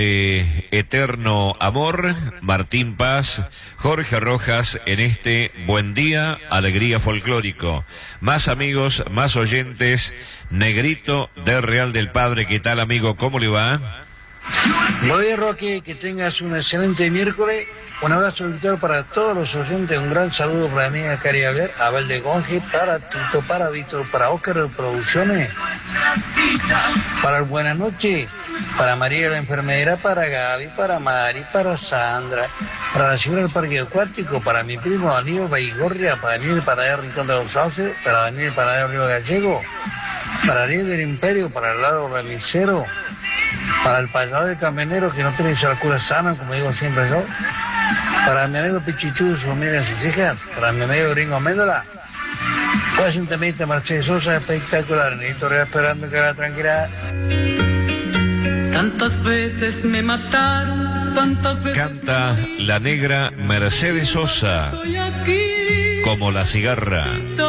Eterno Amor, Martín Paz, Jorge Rojas, en este Buen Día, Alegría Folclórico. Más amigos, más oyentes, Negrito de Real del Padre. ¿Qué tal, amigo? ¿Cómo le va? Buen día, Roque, que tengas un excelente miércoles. Un abrazo virtual para todos los oyentes, un gran saludo para mi amiga Cari Albert, Abel de Gonge, para Tito, para Víctor, para Óscar de Producciones, para el Buenas noches, para María la enfermera, para Gaby, para Mari, para Sandra, para la señora del Parque Acuático, para mi primo Daniel Baigorria, para Daniel Paradero Rincón de los Sauces, para Daniel Paradero Río Gallego, para Ariel del Imperio, para el lado remisero, para el payador del camionero que no tiene esa cura sana, como digo siempre yo, para mi amigo Pichichu, su familia y sus hijas, para mi amigo Gringo Méndola. Pues un temita Mercedes Sosa espectacular, necesito esperando que la tranquilidad. Tantas veces me mataron, tantas veces. Canta la negra Mercedes Sosa, como la cigarra.